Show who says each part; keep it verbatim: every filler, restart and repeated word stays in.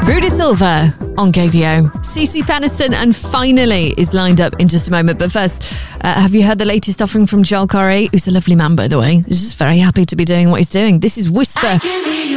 Speaker 1: Rudy Silva on K D O. Cece Peniston and Finally is lined up in just a moment. But first, uh, have you heard the latest offering from Joel Corry, who's a lovely man, by the way? He's just very happy to be doing what he's doing. This is Whisper.